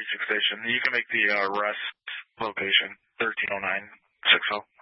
precinct station. You can make the Rest location, 130960.